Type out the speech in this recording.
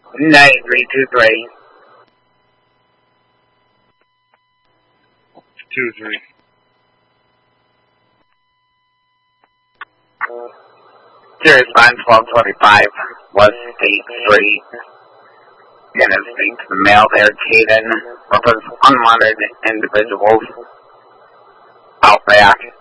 9323. 23. Series line 1225, West State Street. Gonna speak to the male there, Caden, with unwanted individuals out back.